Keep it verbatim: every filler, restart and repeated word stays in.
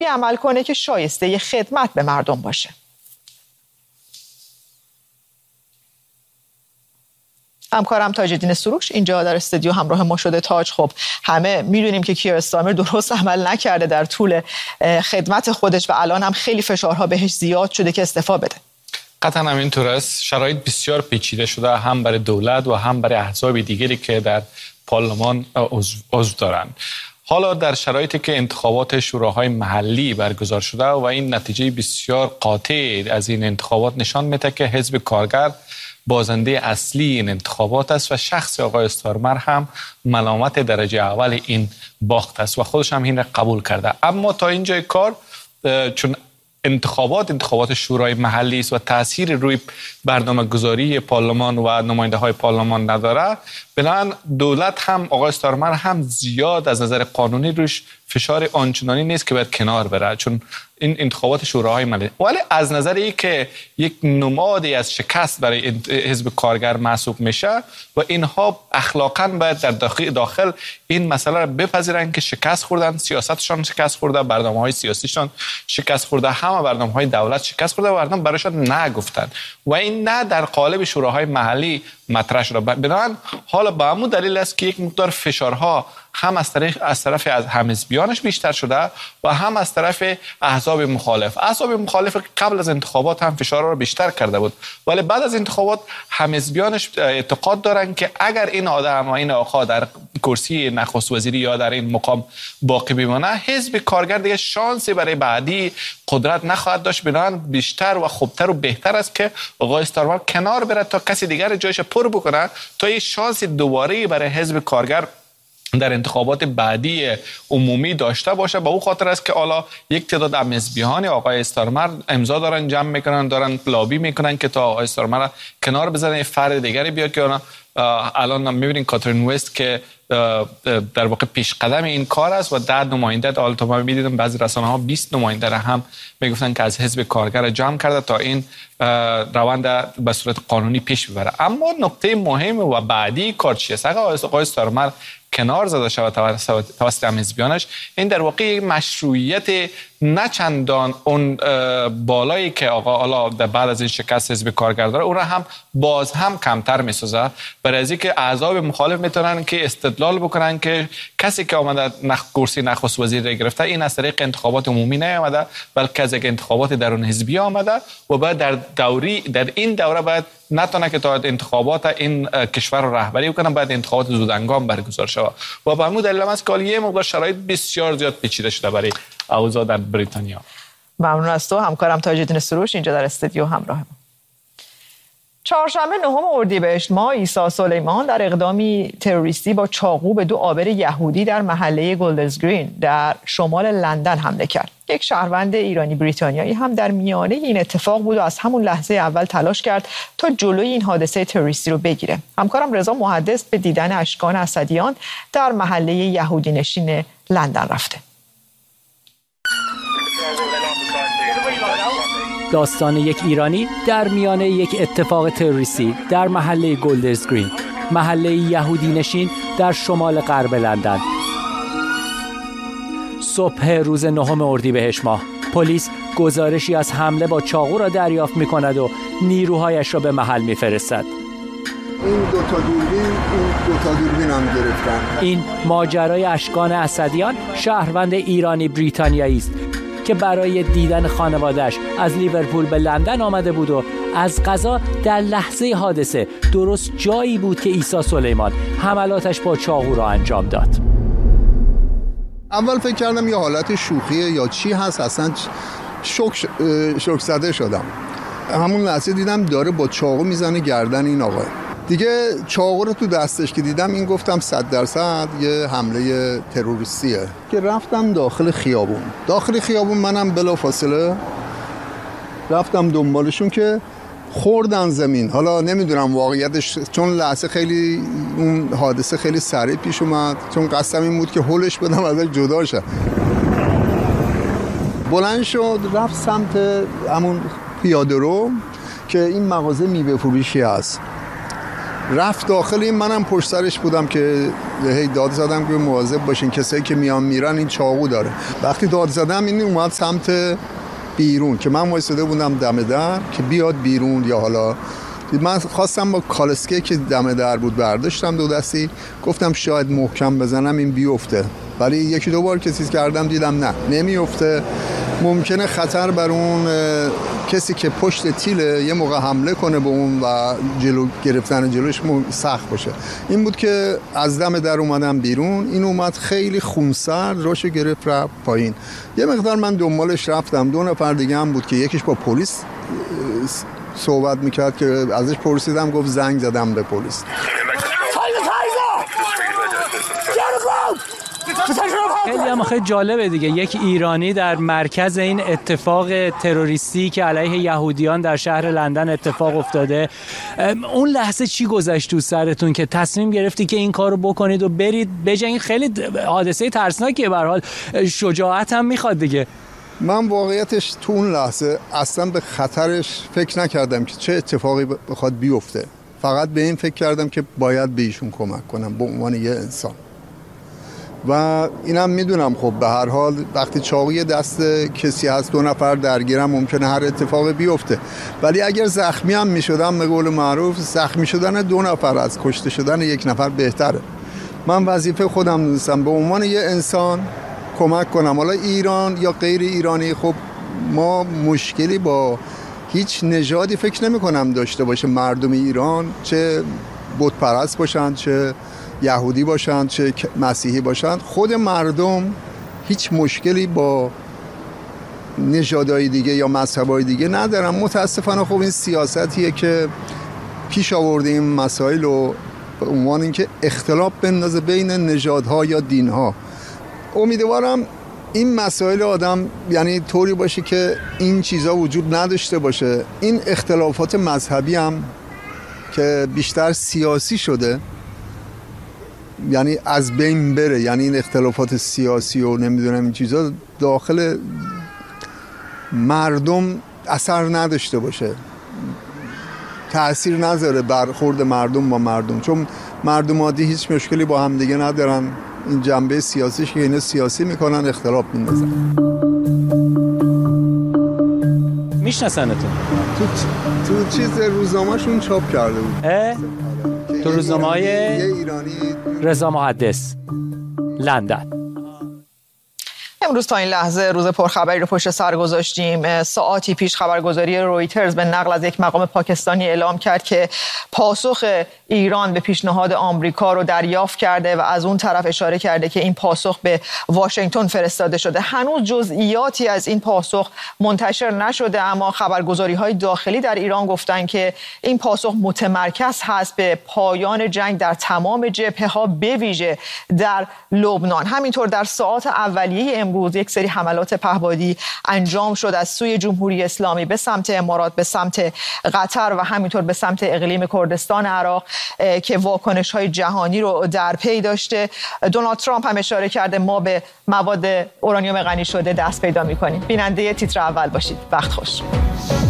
عمل کنه که شایسته خدمت به مردم باشه. همکارم تاج‌الدین سروش اینجا در استودیو همراه ما شده. تاج، خب همه میدونیم که کیر استارمر درست عمل نکرده در طول خدمت خودش و الان هم خیلی فشارها بهش زیاد شده که استعفا بده. قطعا هم اینطور است. شرایط بسیار پیچیده شده، هم برای دولت و هم برای احزاب دیگری که در پارلمان عضو دارند. حالا در شرایطی که انتخابات شوراهای محلی برگزار شده و این نتیجه بسیار قاطع از این انتخابات نشان میده که حزب کارگر بازنده اصلی این انتخابات است و شخص آقای استارمر هم ملامت درجه اول این باخت است و خودش هم این قبول کرده. اما تا اینجای کار، چون انتخابات انتخابات شورای محلی است و تأثیر روی برنامه گذاری پارلمان و نماینده های پارلمان نداره، بنابراین دولت هم آقای استارمر هم زیاد از نظر قانونی روش فشار آنچنانی نیست که باید کنار بره، چون این انتخابات شوراهای محلی. ولی از نظر ای که یک نمادی از شکست برای حزب کارگر محسوب میشه و اینها اخلاقاً باید در داخل, داخل این مسئله را بپذیرن که شکست خوردن، سیاستشان شکست خورده، برنامه‌های سیاسیشان شکست خورده، همه برنامه‌های دولت شکست خورده و مردم برایشان نگفتن و این نه در قالب شوراهای محلی مطرح شده. بنابراین حالا به همون دلیل است که یک مقدار فشارها هم از طرف از طرف از همحزبیانش بیشتر شده و هم از طرف احزاب مخالف. احزاب مخالف قبل از انتخابات هم فشار را بیشتر کرده بود، ولی بعد از انتخابات همحزبیانش اعتقاد دارند که اگر این آدم و این آقا در کرسی نخست وزیری یا در این مقام باقی بمانه، حزب کارگر دیگه شانسی برای بعدی قدرت نخواهد داشت. بنابراین بیشتر و خوبتر و بهتر است که آقای استارمر کنار بره تا کسی دیگر جایش پر بکنه تا یه شانس دوباره برای حزب کارگر در انتخابات بعدی عمومی داشته باشه. به اون خاطر است که حالا یک تعداد همحزبیان آقای استارمر امضا دارن جمع میکنن، دارن لابی میکنن که تا آقای استارمر کنار بزنن، فرد دیگری بیاد که الان میبینین کاترین وست که در واقع پیش قدم این کار است و ده نماینده، حالا تا من میدیدم بعضی رسانه ها بیست نماینده را هم میگفتن که از حزب کارگر جمع کرده تا این روند به صورت قانونی پیش ببره. اما نکته مهم و بعدی کار چیه است؟ آقای استارمر کنار زده شود توسط همحزبیانش، این در واقع مشروعیت نه چندان اون بالایی که آقا حالا بعد از این شکست حزب کارگر داره، اون را هم باز هم کمتر میسازه، برای از اینکه احزاب مخالف میتونن که استدلال بکنن که کسی که آمده نخ کرسی نخست وزیر را گرفته این از طریق انتخابات عمومی نیامده، بلکه از یک انتخابات درون حزبی آمده و بعد در دوری در این دوره باید نتونه که تا انتخابات این کشور رو رهبری کنه، بعد انتخابات زودهنگام برگزار شود و به همون دلیل است که یه مقدار شرایط بسیار زیاد پیچیده شده برای اوضاع در بریتانیا. ممنون از تو همکارم تاج‌الدین سروش اینجا در استودیو همراه ما. چهارشنبه نهم اردیبهشت ماه عیسی سلیمان در اقدامی تروریستی با چاقو به دو عابر یهودی در محله گلدرز گرین در شمال لندن حمله کرد. یک شهروند ایرانی بریتانیایی هم در میانه این اتفاق بود و از همون لحظه اول تلاش کرد تا جلوی این حادثه تروریستی رو بگیره. همکارم رضا محدث به دیدن اشکان اسدیان در محله یهودی نشین لندن رفته. داستان یک ایرانی در میانه یک اتفاق تروریستی در محله گلدرز گرین، محله یهودی نشین در شمال غرب لندن. صبح روز نهم اردیبهشت ماه، پلیس گزارشی از حمله با چاقو را دریافت می‌کند و نیروهایش را به محل می‌فرستد. این دو تا دوربین این دو تا دوربین هم گرفتن. این ماجرای اشکان اسدیان، شهروند ایرانی بریتانیایی است که برای دیدن خانواده‌اش از لیورپول به لندن آمده بود و از قضا در لحظه حادثه درست جایی بود که عیسی سلیمان حملاتش با چاقو را انجام داد. اول فکر کردم یه حالت شوخیه یا چی هست، اصلا شوک شوک زده شدم. همون لحظه دیدم داره با چاقو میزنه گردن این آقا. دیگه چاقو رو تو دستش که دیدم این گفتم صد درصد یه حمله تروریستیه که رفتم داخل خیابون. داخل خیابون منم بلافاصله رفتم دنبالشون که خوردن زمین. حالا نمیدونم واقعیتش، چون لحظه خیلی اون حادثه خیلی سریع پیش اومد، چون قصدم این بود که هولش بدم ازش جدا شه. بلند شد رفت سمت همون پیاده رو که این مغازه میوه فروشی هست رفت داخل این، منم پشت سرش بودم که هی داد زدم که مواظب باشین کسایی که میان میرن این چاقو داره. وقتی داد زدم این اومد سمت بیرون که من وایساده بودم دم در که بیاد بیرون، یا حالا من خواستم با کالسکه که دم در بود برداشتم دو دستی، گفتم شاید محکم بزنم این بیفته، ولی یکی دو بار که چیز کردم دیدم نه نمیفته. ممکنه خطر بر اون کسی که پشت تیله یه موقع حمله کنه به اون و جلو گرفتن جلوش سخت باشه. این بود که از دم در اومدم بیرون، این اومد خیلی خونسرد روشو گرفت رفت پایین. یه مقدار من دنبالش رفتم، دو نفر دیگه هم بود که یکیش با پلیس صحبت میکرد که ازش پرسیدم، گفت زنگ زدم به پلیس. خیلی هم خیلی جالبه دیگه، یک ایرانی در مرکز این اتفاق تروریستی که علیه یهودیان در شهر لندن اتفاق افتاده. اون لحظه چی گذشت تو سرتون که تصمیم گرفتی که این کارو بکنید و برید بجنگید؟ خیلی حادثه ترسناکیه، به هر حال شجاعت هم میخواد دیگه. من واقعیتش تو اون لحظه اصلا به خطرش فکر نکردم که چه اتفاقی بخواد بیفته، فقط به این فکر کردم که باید به ایشون کمک کنم به عنوان یه انسان. و اینم میدونم خب به هر حال وقتی چاقوی دست کسی هست دو نفر درگیرم ممکنه هر اتفاقی بیفته، ولی اگر زخمی هم میشدم به قول معروف زخمی شدن دو نفر از کشته شدن یک نفر بهتره. من وظیفه خودم دونستم به عنوان یه انسان کمک کنم. حالا ایران یا غیر ایرانی، خب ما مشکلی با هیچ نژادی فکر نمی کنم داشته باشه. مردم ایران چه بت پرست باشن، چه یهودی باشن، چه مسیحی باشن، خود مردم هیچ مشکلی با نژادهای دیگه یا مذهبهای دیگه ندارن. متاسفانه خب این سیاستیه که پیش آورده این مسائل رو به عنوان اینکه اختلاف بندازه بین نژادها یا دینها. امیدوارم این مسائل آدم یعنی طوری باشه که این چیزا وجود نداشته باشه. این اختلافات مذهبی هم که بیشتر سیاسی شده یعنی از بین بره، یعنی این اختلافات سیاسی و نمیدونم این چیزا داخل مردم اثر نداشته باشه، تأثیر نذاره برخورد مردم با مردم، چون مردم عادی هیچ مشکلی با هم دیگه ندارن. این جنبه سیاسیش که اینا سیاسی میکنن اختلاف میندازن. میشناسنتون؟ تو تو چیز روزنامه‌شون چاپ کرده بود. تو روزنامه‌های یه ایرانی رضا محدث لندن. امروز تا این لحظه روز پرخبری رو پشت سر گذاشتیم. ساعتی پیش خبرگزاری رویترز به نقل از یک مقام پاکستانی اعلام کرد که پاسخ ایران به پیشنهاد آمریکا رو دریافت کرده و از اون طرف اشاره کرده که این پاسخ به واشنگتن فرستاده شده. هنوز جزئیاتی از این پاسخ منتشر نشده، اما خبرگزاری‌های داخلی در ایران گفتن که این پاسخ متمرکز هست به پایان جنگ در تمام جبهه‌ها، به ویژه در لبنان. همینطور در ساعات اولیه امروز یک سری حملات پهپادی انجام شد از سوی جمهوری اسلامی به سمت امارات، به سمت قطر و همینطور به سمت اقلیم کردستان عراق که واکنش‌های جهانی رو در پی داشته. دونالد ترامپ هم اشاره کرده ما به مواد اورانیوم غنی شده دست پیدا می‌کنیم. بیننده تیتر اول باشید. وقت خوش.